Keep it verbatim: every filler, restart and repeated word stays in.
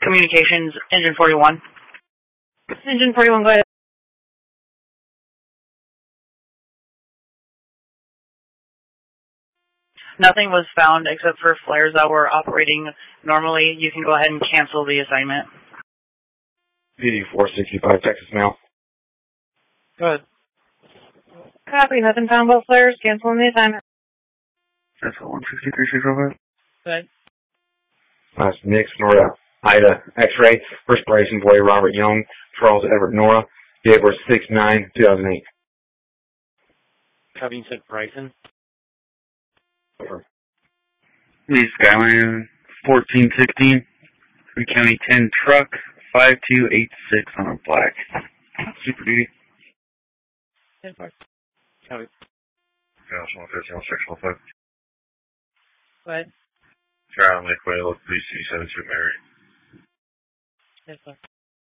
Communications, Engine forty-one. Engine forty-one, go ahead. Nothing was found except for flares that were operating normally. You can go ahead and cancel the assignment. P D four sixty-five, Texas Mail. Go ahead. Copy, nothing found but flares. Canceling the assignment. That's one sixty-three, six oh five. Go ahead. Last Nick, Nora, Ida, X-ray, first place employee Robert Young, Charles Everett Nora, date was six nine two thousand eight. Copy, you said Bryson? Over. Lee Skyline, fourteen sixteen, three County ten truck, five two eight six on a black. Super Duty. ten five. Copy. Gas one fifteen, six one five. Go ahead. Skyline Lakeway, look, B C seven two Mary. ten five.